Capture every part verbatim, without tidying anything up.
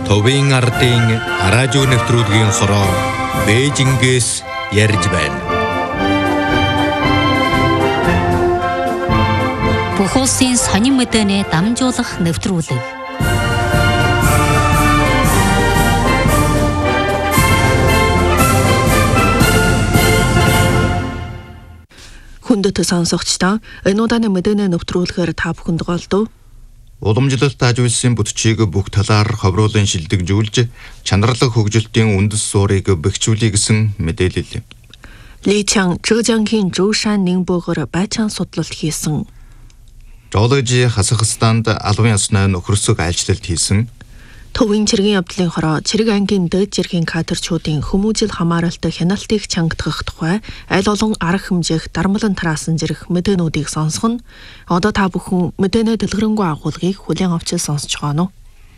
Товын ардын радио нэвтрүүлгийн хороо Бээжингээс ярьж байна. Бүх улсын сонин мэдээний дамжуулах нэвтрүүлэг. Хүндэт сонсогчдоо энэ удааны мэдээний нэвтрүүлгээр та бүхэнд голдов. Уламжлалт ажуулсан бүтчийг бүх талаар ховруулан шилдэгжүүлж чанарлаг хөгжилтийн үндэс суурийг бэхжүүлэе гэсэн мэдээлэл. Ли Чан Зhejiangгийн Zhoushan Ningbo-гоор байцаан судлалт хийсэн. Жолооji Хасахстанд албан ёсны нөхөрсөг айлчлалт хийсэн. Төвийн цэргийн явдлын хороо цэрэг ангийн дэд зэргийн кадрчуудын хүмүүжил хамааралтай хяналтыг чангадгах тухай аль олон арга хэмжээх дармлан тараасан зэрэг мэдээнүүдийг сонсгоно. Одоо та бүхэн мэдээний дэлгэрэнгүй агуулгыг хүлээн авч сонсож байгаа нь.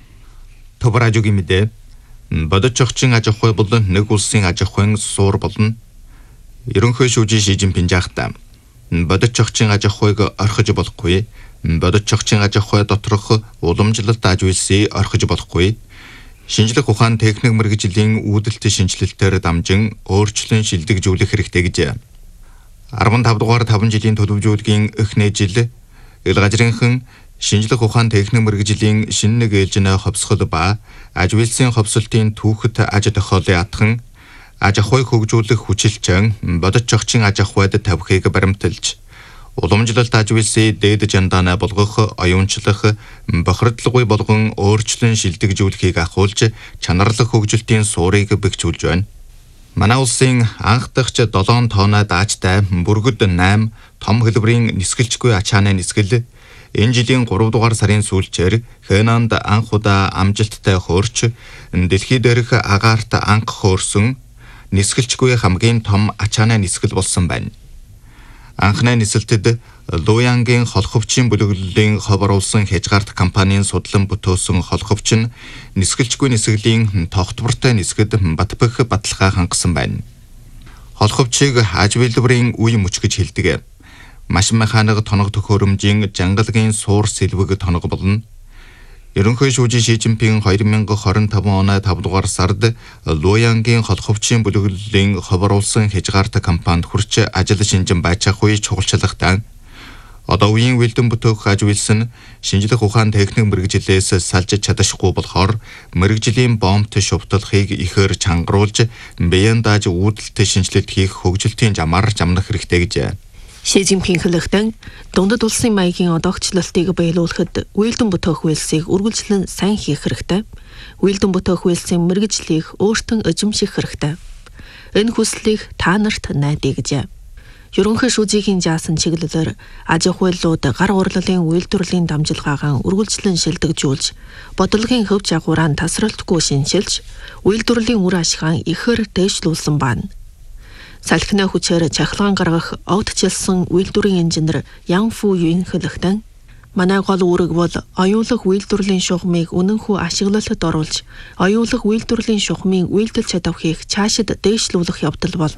Төв радиогийн мэдээ. Бодит чогчин аж ахуй бол нэг улсын аж ахуйн суур болно. Ерөнхий шүүжийн Ши Жинпин жаахтаа бодит чогчин аж ахуйг орхиж болохгүй. Бодит чогчин аж ахуй доторх уламжлалт ажуулсыг орхиж болохгүй. Шинжлэх ухаан техник мэргэжлийн үүдэлтэй шинжилэлтээр дамжин өөрчлөн шилдэгжүүлэх хэрэгтэй гэж. арван тав дугаар таван жилийн төлөвлөгөөгийн эхний жил ил газрынхан шинжлэх ухаан техник мэргэжлийн шинэ нэг ээлжинэ ховсгол ба ажуулсан ховсолтын түүхэд аж тохиолын атхан аж ахуй хөгжүүлэх хүчилчэн бодит чогчин аж ахуйд тавихыг баримталж уламжлалт ажуулсыг дээд жандаана болгох, оюунчлах, бохирдлоггүй болгон өөрчлөн шилдэгжүүлэхийг ахуулж чанарлах хөгжилтийн суурийг бэхжүүлж байна. Манай улсын анх дахь долоон тоноо даажтай бүргэд восемь том хэлбэрийн нисгэлжгүй ачааны нисгэл энэ жилийн гурав дугаар сарын сүүлчээр Хэнанд анх удаа амжилттай хөөрч дэлхий дээрх агаарт анх хөөрсөн нисгэлжгүй хамгийн том ачааны нисгэл болсон байна. Анхны нисэлтэд Луянгийн холховчин бүлэглэлийн хов оруулсан хязгаарт компанийн судлан бүтөөсөн холховч нь нисгэлжгүй нисгэлийн тогтвортой нисгэд батбэх баталгаа хангасан байна. Холховчийг ажвэлбэрийн үе мөч гэж хэлдэг. Машин механик тоног төхөөрөмжийн жангалгийн суур сэлвэг тоног болно. Ерөнхий шүүжийн Ши Жинпин двадцать двадцать five оны тав дугаар сард Луянгийн холховчин бүлэглэлийн хов оруулсан хязгаарт компанид хүрч ажил шинжин байцаах үе чухалчлагтай. Одоо үеийн үлдэн бүтээх ажуулсан шинжлэх ухаан техник мэргэжлээс салж чадахгүй болохоор мэргэжлийн бомбт шувталхыг ихээр чангаруулж биеийн дааж үүдэлтэй шинжилэлт хийх хөгжилтийн жамаар жамнах хэрэгтэй гэж. Ши Жинпин хэлэхдээ дундад улсын маягийн одоогчлалтыг биелүүлэхэд үйлдэн бүтээх үйлсийг үргэлжлэн сайн хийх хэрэгтэй. Үйлдэн бүтээх үйлсийн мэргэжлийг өөртөө эзэмших хэрэгтэй. Энэ хүслийг та нарт найдаа гэж. Ерөнхий шүүжийн жаасан чиглэлээр аж ахуйлууд гар урлалын үйлдвэрлэлийн дамжлагаагаан үргэлжлэн шилдэгжүүлж, бодлогын хөв жагуураа тасралтгүй шинжилж, үйлдвэрлэлийн үр ашгаан ихээр дээшлүүлсэн байна. Салхины хүчээр чахалгаан гаргах огтчилсан үйлдвэрийн инженер Ян Фу Юн хэлэхдээ манай гол үүрэг бол оюулах үйлдвэрлэлийн шугамыг үнэнхүү ашиглалтад оруулж, оюулах үйлдвэрлэлийн шугамын үйлдэл чадварыг цаашид дээшлүүлэх явдал болно.